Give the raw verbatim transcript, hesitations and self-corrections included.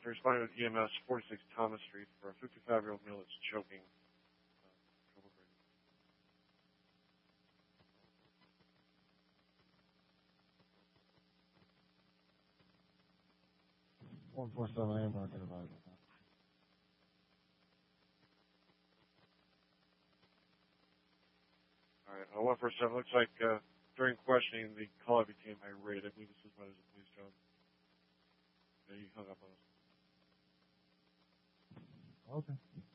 They're responding with E M S forty-six Thomas Street for a fifty-five-year-old male that's choking. Uh, trouble breathing. one four seven A, market advisor. All right, uh, one four seven. Looks like uh, during questioning, the caller became irate. I believe this is what is a police job. Yeah, he hung up on us. Okay.